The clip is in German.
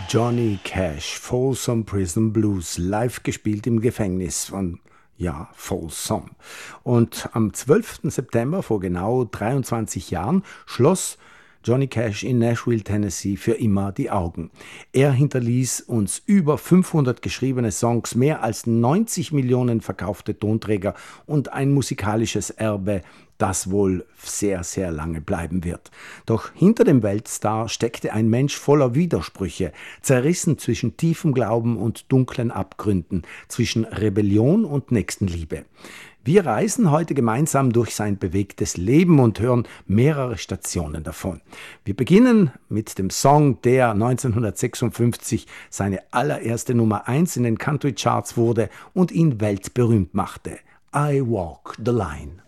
Johnny Cash, Folsom Prison Blues, live gespielt im Gefängnis von Folsom. Und am 12. September vor genau 23 Jahren schloss Johnny Cash in Nashville, Tennessee, für immer die Augen. Er hinterließ uns über 500 geschriebene Songs, mehr als 90 Millionen verkaufte Tonträger und ein musikalisches Erbe, das wohl sehr, sehr lange bleiben wird. Doch hinter dem Weltstar steckte ein Mensch voller Widersprüche, zerrissen zwischen tiefem Glauben und dunklen Abgründen, zwischen Rebellion und Nächstenliebe. Wir reisen heute gemeinsam durch sein bewegtes Leben und hören mehrere Stationen davon. Wir beginnen mit dem Song, der 1956 seine allererste Nummer 1 in den Country Charts wurde und ihn weltberühmt machte. I Walk the Line.